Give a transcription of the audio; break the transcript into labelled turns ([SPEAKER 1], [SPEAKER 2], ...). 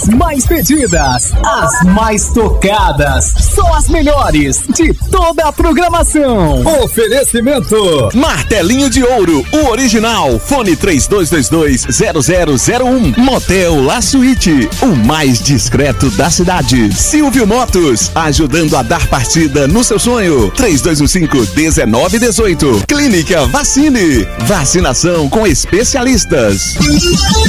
[SPEAKER 1] Mais pedidas, as mais tocadas, só as melhores de toda a programação.
[SPEAKER 2] Oferecimento Martelinho de Ouro, o original. Fone 3222-0001. Motel La Suite, o mais discreto da cidade. Silvio Motos, ajudando a dar partida no seu sonho. 3215-1918. Clínica Vacine, vacinação com especialistas.